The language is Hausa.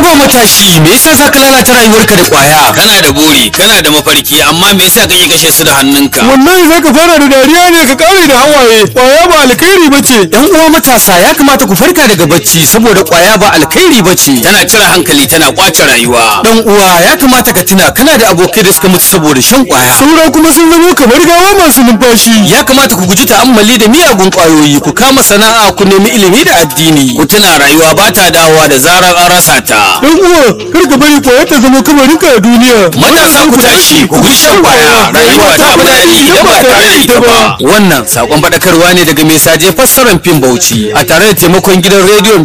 Haba matashi, me yasa za ka lalata rayuwarka da kwaya? Kana da buri, kana da mafarki, amma me yasa kake kashe su da hannunka? Wallahi za ka fara da dariya ne ka kare da hawaye. Kwaya ba alkhairi bace. Yan uwa matasa ya kamata ku farka daga bacci saboda kwaya ba alkhairi bace. Tana cire hankali, tana kwace rayuwa. Dan uwa ya kamata ka tuna kana da abokai da suka mutu saboda shan kwaya. Saura kuma sun zama kamar gawa masu numfashi. Ya kamata ku guji ta'ammali da miyagun kwayoyi, ku kama sana'a, ku nemi ilimi da addini. Ku tuna rayuwa ba ta dawowa da zarar an rasa ta. Dan uwa kar ka bari kwaya ta zama kamarinka a duniya. Matasa ku tashi, ku guji shan kwaya. Rayuwa ta fi daɗi idan ba tare da ita ba. Wannan sakon faɗakarwa ne daga mai saje fassarar fim Bauchi a tare da taimakon gidan rediyon